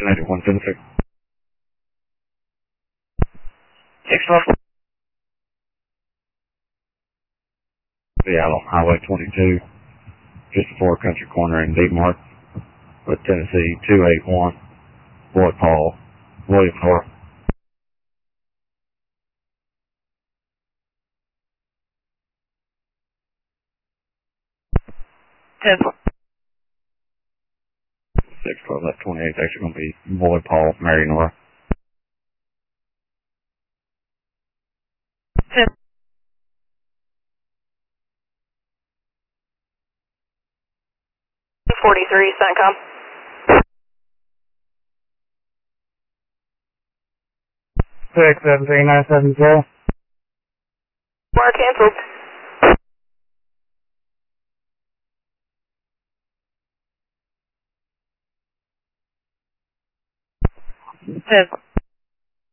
176. 612. Be out on Highway 22, just before Country Corner in D-Mark, with Tennessee 281, Boy Paul, William North. Ten. 612, that 28 is actually going to be Boy Paul, Mary North. 10. 43, CENTCOM. Six 73970. Mark canceled. Ten.